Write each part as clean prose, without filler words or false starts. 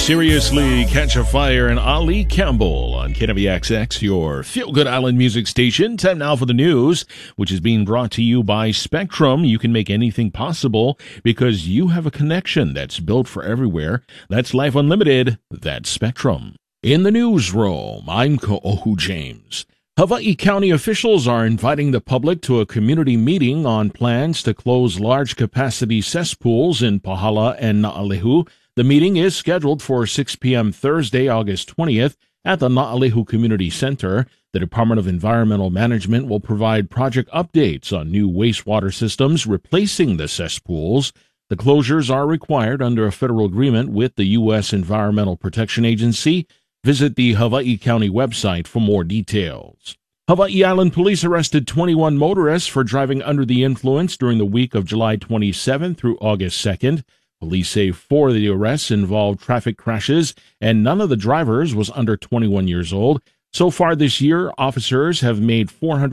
Seriously Catch a Fire and Ali Campbell on KWXX, your feel-good island music station. Time now for the news, which is being brought to you by Spectrum. You can make anything possible because you have a connection that's built for everywhere. That's Life Unlimited. That's Spectrum. In the newsroom, I'm Ko'ohu James. Hawaii County officials are inviting the public to a community meeting on plans to close large-capacity cesspools in Pahala and Na'alehu. The meeting is scheduled for 6 p.m. Thursday, August 20th at the Na'alehu Community Center. The Department of Environmental Management will provide project updates on new wastewater systems replacing the cesspools. The closures are required under a federal agreement with the U.S. Environmental Protection Agency. Visit the Hawaii County website for more details. Hawaii Island Police arrested 21 motorists for driving under the influence during the week of July 27 through August 2nd. Police say 4 of the arrests involved traffic crashes, and none of the drivers was under 21 years old. So far this year, officers have made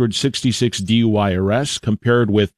466 DUI arrests, compared with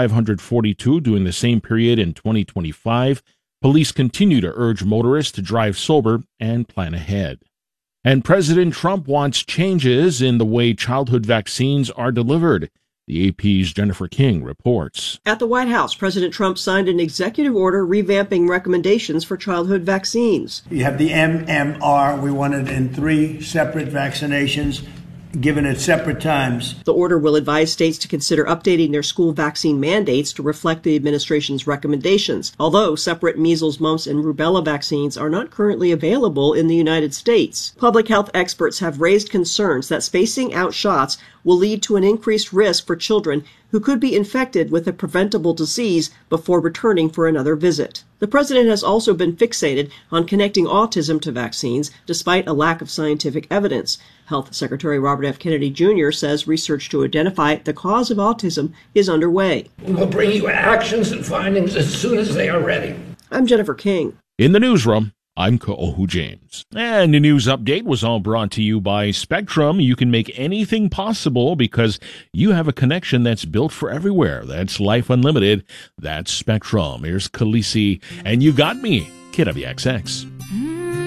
542 during the same period in 2025. Police continue to urge motorists to drive sober and plan ahead. And President Trump wants changes in the way childhood vaccines are delivered. The AP's Jennifer King reports. At the White House, President Trump signed an executive order revamping recommendations for childhood vaccines. You have the MMR. We want it in 3 separate vaccinations, given at separate times. The order will advise states to consider updating their school vaccine mandates to reflect the administration's recommendations, although separate measles, mumps, and rubella vaccines are not currently available in the United States. Public health experts have raised concerns that spacing out shots will lead to an increased risk for children who could be infected with a preventable disease before returning for another visit. The president has also been fixated on connecting autism to vaccines, despite a lack of scientific evidence. Health Secretary Robert F. Kennedy Jr. says research to identify the cause of autism is underway. We will bring you actions and findings as soon as they are ready. I'm Jennifer King. In the newsroom, I'm Ko'ohu James. And the news update was all brought to you by Spectrum. You can make anything possible because you have a connection that's built for everywhere. That's Life Unlimited. That's Spectrum. Here's Khaleesi, and You Got Me, KWXX.